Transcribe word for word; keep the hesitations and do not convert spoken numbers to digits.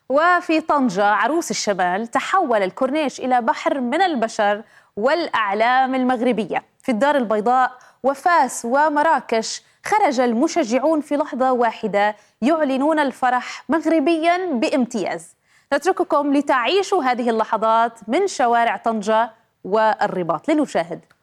وفي طنجة عروس الشمال تحول الكورنيش إلى بحر من البشر والأعلام المغربية. في الدار البيضاء وفاس ومراكش خرج المشجعون في لحظة واحدة يعلنون الفرح مغربيا بامتياز. نترككم لتعيشوا هذه اللحظات من شوارع طنجة والرباط. لنشاهد.